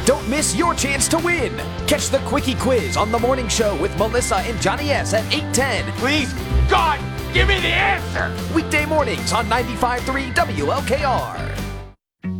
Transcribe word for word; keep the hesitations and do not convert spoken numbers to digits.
Don't miss your chance to win. Catch the Quickie Quiz on the morning show with Melissa and Johnny S at eight ten. Please, God, give me the answer! Weekday mornings on ninety-five point three W L K R.